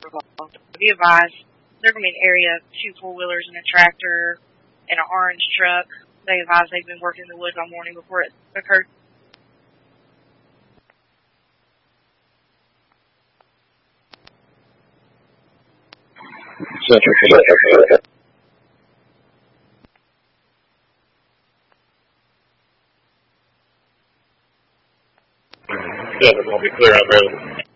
Be advised, they're going to be an area of 2 4-wheelers and a tractor and an orange truck. They advised they've been working in the woods all morning before it occurred. Central. Yeah, they're going to be clear out there.